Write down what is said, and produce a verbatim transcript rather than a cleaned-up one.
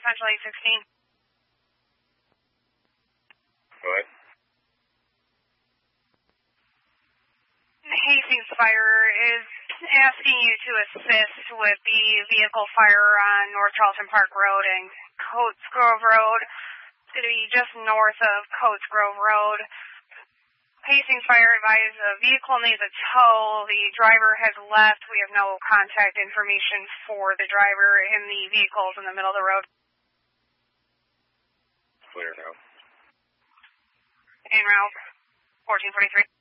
Central eight sixteen. Go ahead. Hastings Fire is asking you to assist with the vehicle fire on North Charlton Park Road and Coates Grove Road. It's going to be just north of Coates Grove Road. Hastings Fire advised the vehicle needs a tow. The driver has left. We have no contact information for the driver, and the vehicle's in the middle of the road. Clear now. En route, fourteen forty-three.